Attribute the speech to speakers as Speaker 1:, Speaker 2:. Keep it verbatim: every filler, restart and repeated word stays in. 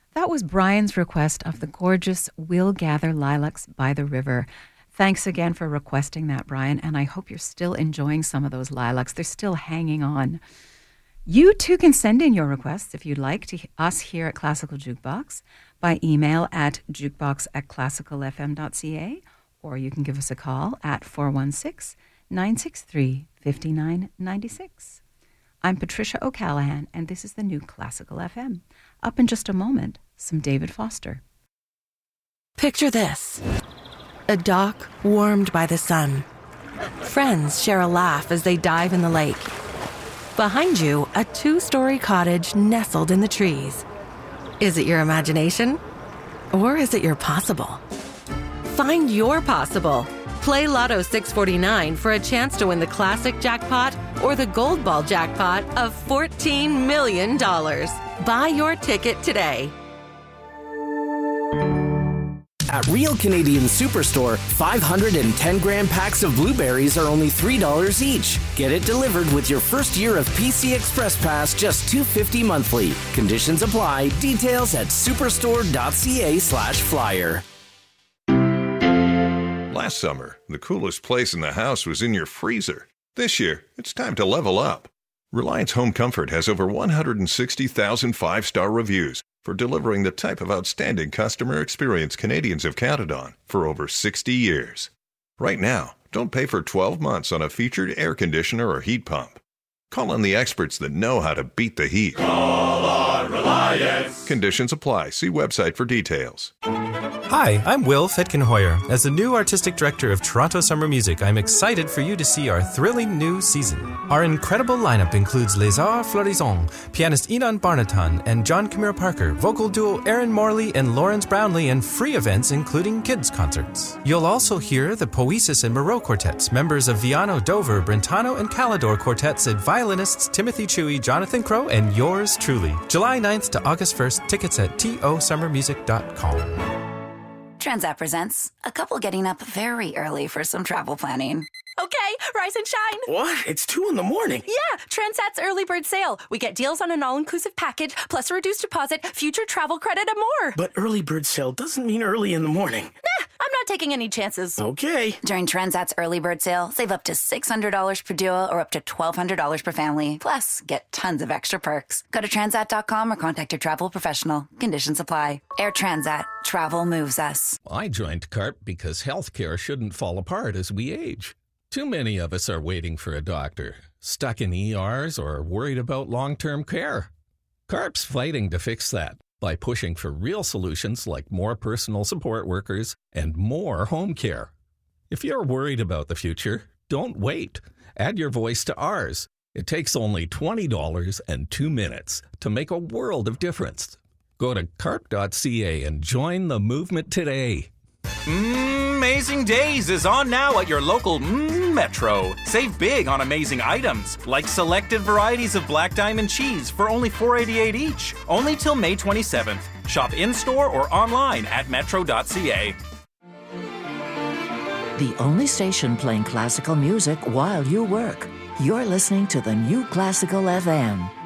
Speaker 1: That was Brian's request of the gorgeous We'll Gather Lilacs by the River. Thanks again for requesting that, Brian, and I hope you're still enjoying some of those lilacs. They're still hanging on. You too can send in your requests if you'd like to us here at Classical Jukebox by email at jukebox at classical f m dot c a, or you can give us a call at four one six, nine six three, five nine nine six. I'm Patricia O'Callaghan, and this is the new Classical F M. Up in just a moment, some David Foster.
Speaker 2: Picture this. A dock warmed by the sun. Friends share a laugh as they dive in the lake. Behind you, a two-story cottage nestled in the trees. Is it your imagination? Or is it your possible? Find your possible. Play Lotto six forty-nine for a chance to win the classic jackpot or the gold ball jackpot of fourteen million dollars. Buy your ticket today.
Speaker 3: At Real Canadian Superstore, five hundred ten gram packs of blueberries are only three dollars each. Get it delivered with your first year of P C Express Pass, just two dollars and fifty cents monthly. Conditions apply. Details at superstore.ca slash flyer.
Speaker 4: Last summer, the coolest place in the house was in your freezer. This year, it's time to level up. Reliance Home Comfort has over one hundred sixty thousand five-star reviews for delivering the type of outstanding customer experience Canadians have counted on for over sixty years. Right now, don't pay for twelve months on a featured air conditioner or heat pump. Call on the experts that know how to beat the heat.
Speaker 5: Call on Reliance.
Speaker 4: Conditions apply. See website for details.
Speaker 6: Hi, I'm Will Fetkin-Hoyer. As the new artistic director of Toronto Summer Music, I'm excited for you to see our thrilling new season. Our incredible lineup includes Les Arts Florissants, pianist Enon Barnaton and John Camille Parker, vocal duo Aaron Morley and Lawrence Brownlee, and free events including kids' concerts. You'll also hear the Poesis and Moreau Quartets, members of Viano, Dover, Brentano, and Calidor Quartets, and violinists Timothy Chewy, Jonathan Crow, and yours truly. July ninth to August first, tickets at t o summer music dot com.
Speaker 7: Transat presents a couple getting up very early for some travel planning.
Speaker 8: Okay, rise and shine.
Speaker 3: What? It's two in the morning.
Speaker 8: Yeah, Transat's early bird sale. We get deals on an all-inclusive package, plus a reduced deposit, future travel credit, and more.
Speaker 3: But early bird sale doesn't mean early in the morning.
Speaker 8: Nah, I'm not taking any chances.
Speaker 3: Okay.
Speaker 7: During Transat's early bird sale, save up to six hundred dollars per duo or up to twelve hundred dollars per family. Plus, get tons of extra perks. Go to transat dot com or contact your travel professional. Conditions apply. Air Transat. Travel moves us.
Speaker 9: I joined CARP because healthcare shouldn't fall apart as we age. Too many of us are waiting for a doctor, stuck in E Rs, or worried about long-term care. CARP's fighting to fix that by pushing for real solutions like more personal support workers and more home care. If you're worried about the future, don't wait. Add your voice to ours. It takes only twenty dollars and two minutes to make a world of difference. Go to carp dot c a and join the movement today.
Speaker 10: Mm, Amazing Days is on now at your local mm, Metro. Save big on amazing items, like selected varieties of Black Diamond cheese for only four dollars and eighty-eight cents each. Only till May twenty-seventh. Shop in-store or online at metro dot c a.
Speaker 11: The only station playing classical music while you work. You're listening to the new Classical F M.